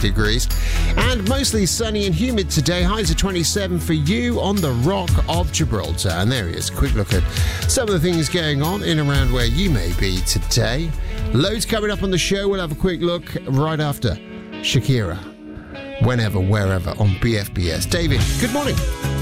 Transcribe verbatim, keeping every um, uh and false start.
degrees. And mostly sunny and humid today. Highs of twenty-seven for you on the Rock of Gibraltar. And there he is. Quick look at some of the things going on in and around where you may be today. Loads coming up on the show. We'll have a quick look right after Shakira. Whenever, wherever on B F B S. David, good morning.